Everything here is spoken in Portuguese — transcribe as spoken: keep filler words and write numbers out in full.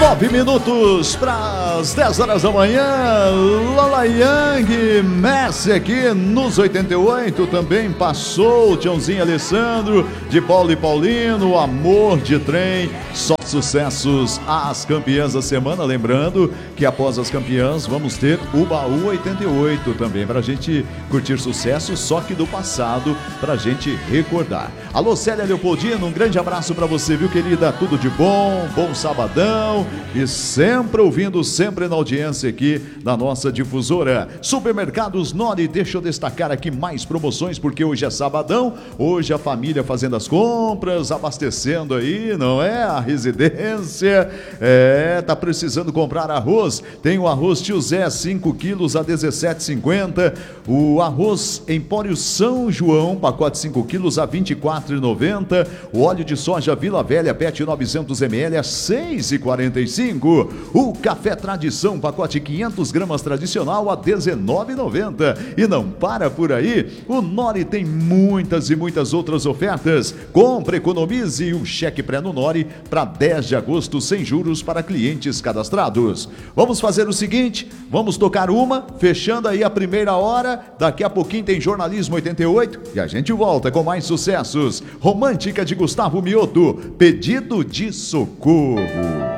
Nove minutos para as dez horas da manhã. Lola Yang, Messi aqui nos oitenta e oito. Também passou o Tiãozinho Alessandro, de Paulo e Paulino, Amor de Trem. Só sucessos às campeãs da semana. Lembrando que após as campeãs vamos ter o Baú oitenta e oito também, para a gente curtir sucesso, só que do passado, para a gente recordar. Alô, Célia Leopoldino, um grande abraço para você, viu, querida? Tudo de bom, bom sabadão e sempre ouvindo, sempre na audiência aqui da nossa difusora. Supermercados Nori, deixa eu destacar aqui mais promoções, porque hoje é sabadão, hoje a família fazendo as compras, abastecendo aí, não é? A residência, é, tá precisando comprar arroz, tem o arroz Tio Zé, cinco quilos a dezessete reais e cinquenta centavos, o arroz Empório São João, pacote cinco quilos a vinte e quatro reais e noventa centavos, o óleo de soja Vila Velha, P E T novecentos mililitros a seis reais e quarenta e cinco centavos, o café Tradição, pacote quinhentas gramas tradicional a dezenove reais e noventa centavos. E não para por aí, o Nori tem muitas e muitas outras ofertas. Compre, economize, o cheque pré no Nori para dez de agosto sem juros para clientes cadastrados. Vamos fazer o seguinte, vamos tocar uma, fechando aí a primeira hora, daqui a pouquinho tem Jornalismo oitenta e oito e a gente volta com mais sucessos. Romântica de Gustavo Mioto, Pedido de Socorro.